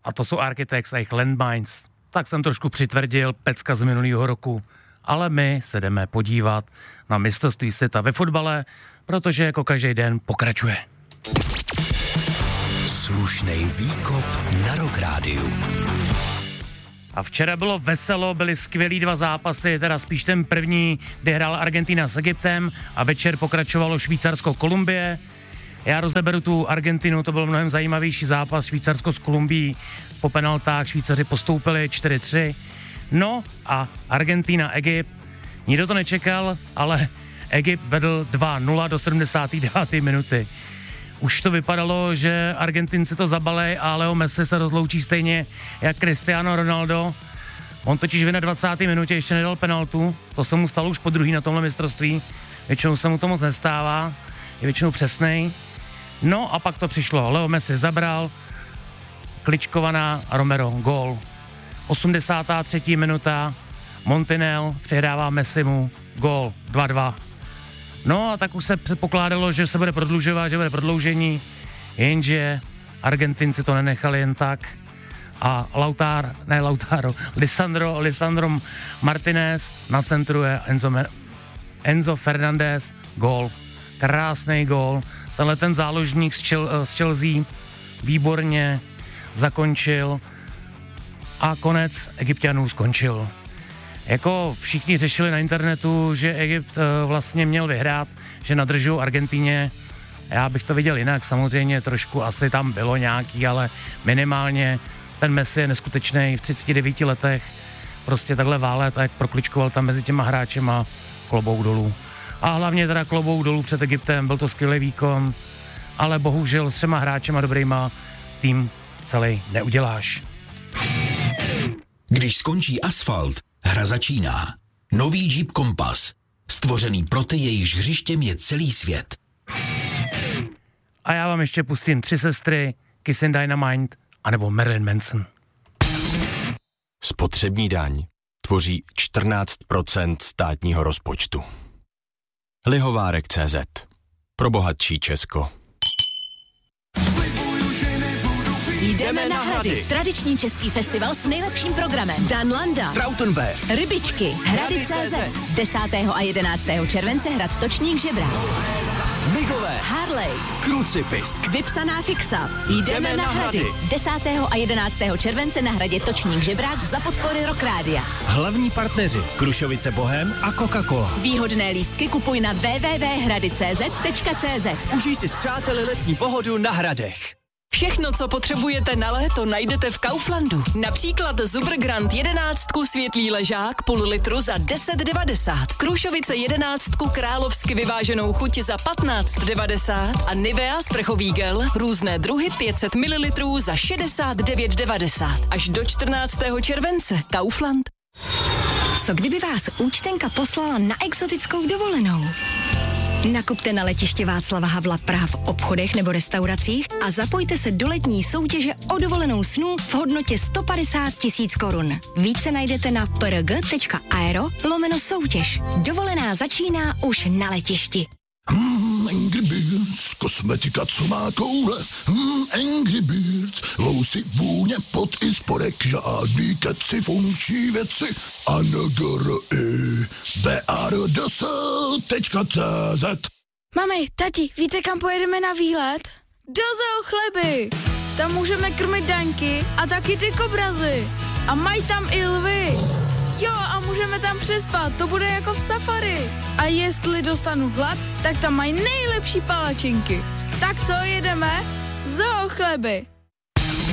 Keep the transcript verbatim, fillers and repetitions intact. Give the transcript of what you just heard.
a to jsou Architects a jejich Landmines. Tak jsem trošku přitvrdil, pecka z minulého roku, ale my se jdeme podívat na mistrovství světa ve fotbale, protože jako každý den pokračuje. Slušnej výkop na Rock Rádiu. A včera bylo veselo, byly skvělý dva zápasy, teda spíš ten první, kdy hrála Argentina s Egyptem a večer pokračovalo Švýcarsko-Kolumbie. Já rozeberu tu Argentinu, to byl mnohem zajímavější zápas, Švýcarsko s Kolumbií po penaltách, Švýcaři postoupili čtyři tři. No a Argentina, Egypt, nikdo to nečekal, ale Egypt vedl dva nula do sedmdesáté deváté minuty. Už to vypadalo, že Argentinci to zabalej a Leo Messi se rozloučí stejně jak Cristiano Ronaldo. On totiž v dvacáté minutě ještě nedal penaltu, to se mu stalo už po druhý na tomhle mistrovství. Většinou se mu to moc nestává, je většinou přesnej. No a pak to přišlo, Leo Messi zabral, kličkovaná a Romero gól. osmdesátá třetí minuta, Montiel přihrává Messimu, gól dva dva. No a tak už se předpokládalo, že se bude prodlužovat, že bude prodloužení, jenže Argentinci to nenechali jen tak a Lautaro, ne Lautaro, Lisandro, Lisandro Martinez nacentruje Enzo, Enzo Fernandez, gól, krásný gól, tenhle ten záložník z, Chel, z Chelsea výborně zakončil a konec Egypťanů skončil. Jako všichni řešili na internetu, že Egypt e, vlastně měl vyhrát, že nadržou Argentině. Já bych to viděl jinak, samozřejmě trošku asi tam bylo nějaký, ale minimálně ten Messi je neskutečný v třiceti devíti letech. Prostě takhle válet a jak prokličkoval tam mezi těma hráčema, klobouk dolů. A hlavně teda klobouk dolů před Egyptem, byl to skvělý výkon, ale bohužel s třema hráčema dobrýma tým celý neuděláš. Když skončí asfalt, hra začíná. Nový Jeep Compass. Stvořený pro ty, jejichž hřištěm je celý svět. A já vám ještě pustím Tři sestry, Kiss and Dynamite, anebo Marilyn Manson. Spotřební daň tvoří čtrnáct procent státního rozpočtu. Lihovárek tečka cé zet. Pro bohatší Česko. Jdeme na Hrady. Tradiční český festival s nejlepším programem. Dan Landa, Trautenberg, Rybičky, Hrady tečka cé zet. desátého a jedenáctého července Hrad Točník Žebrák. Migové, Harley, Krucipisk, Vypsaná fixa. Jdeme na Hrady. desátého a jedenáctého července na Hradě Točník Žebrák za podpory Rock Rádia. Hlavní partneři Krušovice Bohem a Coca-Cola. Výhodné lístky kupuj na w w w tečka hrady tečka cé zet tečka cé zet. Užij si s přáteli letní pohodu na Hradech. Všechno, co potřebujete na léto, najdete v Kauflandu. Například Zubergrand jedenáctku světlý ležák půl litru za deset devadesát. Krušovice jedenáctku královsky vyváženou chuť za patnáct devadesát a Nivea sprchový gel různé druhy pět set mililitrů za šedesát devět devadesát. Až do čtrnáctého července. Kaufland. Co kdyby vás účtenka poslala na exotickou dovolenou? Nakupte na letiště Václava Havla Praha v obchodech nebo restauracích a zapojte se do letní soutěže o dovolenou snů v hodnotě sto padesát tisíc korun. Více najdete na prg.aero lomeno soutěž. Dovolená začíná už na letišti. Hmm, Angry Birds, kosmetika, co má koule. Hmm, Angry Birds, vousy, vůně, pot i spodek, žádný keci, funkční věci. A n g r i b r d s tečka cé zet. Mami, tati, víte, kam pojedeme na výlet? Do Zoo Chleby. Tam můžeme krmit daňky a taky ty kobrazy. A mají tam i lvy. Jo, a můžeme tam přespat, to bude jako v safari. A jestli dostanu hlad, tak tam mají nejlepší palačinky. Tak co, jedeme? Zoo Chleby.